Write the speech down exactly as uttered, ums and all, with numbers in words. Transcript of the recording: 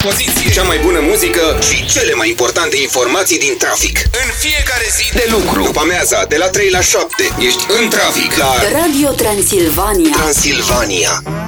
dispoziție. Cea mai bună muzică și cele mai importante informații din trafic. În fiecare zi de lucru. După amiaza, de la trei la șapte, ești în trafic la Radio Transilvania. Transilvania.